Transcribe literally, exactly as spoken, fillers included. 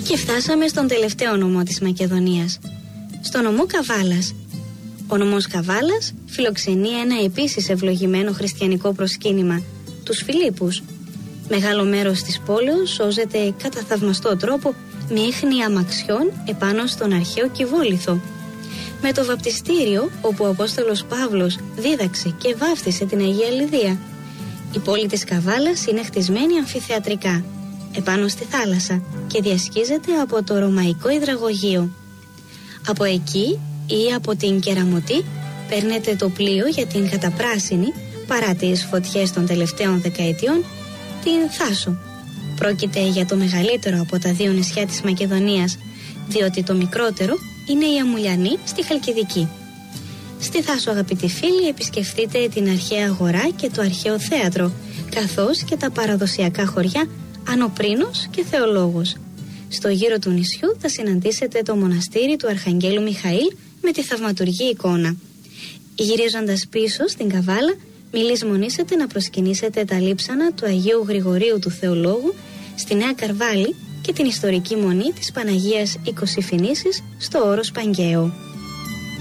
Και φτάσαμε στον τελευταίο νομό της Μακεδονίας, στο νομό Καβάλας. Ο νομός Καβάλας φιλοξενεί ένα επίσης ευλογημένο χριστιανικό προσκύνημα, τους Φιλίππους. Μεγάλο μέρος της πόλεως σώζεται κατά θαυμαστό τρόπο με ίχνη αμαξιών επάνω στον αρχαίο Κιβόλιθο. Με το βαπτιστήριο, όπου ο Απόστολος Παύλος δίδαξε και βάφτισε την Αγία Λιδία. Η πόλη της Καβάλας είναι χτισμένη αμφιθεατρικά, επάνω στη θάλασσα, και διασχίζεται από το ρωμαϊκό υδραγωγείο. Από εκεί ή από την Κεραμωτή παίρνετε το πλοίο για την καταπράσινη, παρά τις φωτιές των τελευταίων δεκαετιών, την Θάσο. Πρόκειται για το μεγαλύτερο από τα δύο νησιά της Μακεδονίας, διότι το μικρότερο είναι η Αμουλιανή στη Χαλκιδική. Στη Θάσο, αγαπητοί φίλοι, επισκεφτείτε την αρχαία αγορά και το αρχαίο θέατρο, καθώς και τα παραδοσιακά χωριά Ανοπρίνος και Θεολόγος. Στο γύρο του νησιού θα συναντήσετε το μοναστήρι του Αρχαγγέλου Μιχαήλ με τη θαυματουργή εικόνα. Γυρίζοντας πίσω στην Καβάλα, μη λησμονήσετε να προσκυνήσετε τα λείψανα του Αγίου Γρηγορίου του Θεολόγου στη Νέα Καρβάλη και την ιστορική μονή της Παναγίας Οικοσυφηνήσης στο Όρος Παγκαίο.